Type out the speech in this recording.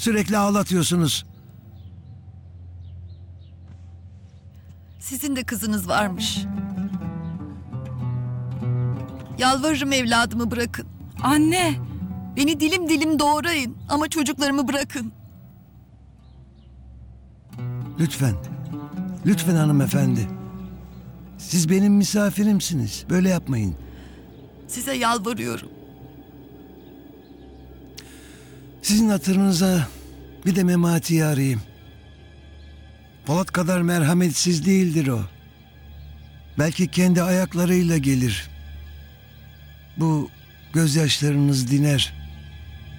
Sürekli ağlatıyorsunuz. Sizin de kızınız varmış. Yalvarırım evladımı bırakın. Anne! Beni dilim dilim doğrayın ama çocuklarımı bırakın. Lütfen. Lütfen hanımefendi. Siz benim misafirimsiniz. Böyle yapmayın. Size yalvarıyorum. Sizin hatırınıza bir de Memati'yi arayayım. Polat kadar merhametsiz değildir o. Belki kendi ayaklarıyla gelir. Bu gözyaşlarınız diner.